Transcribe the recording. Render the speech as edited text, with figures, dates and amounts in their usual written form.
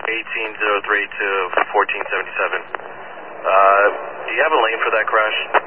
1803 to 1477. Do you have a lane for that crash?